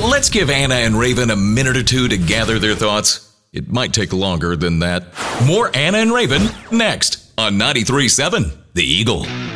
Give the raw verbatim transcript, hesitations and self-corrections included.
let's give Anna and Raven a minute or two to gather their thoughts. It might take longer than that. More Anna and Raven next on ninety-three point seven The Eagle.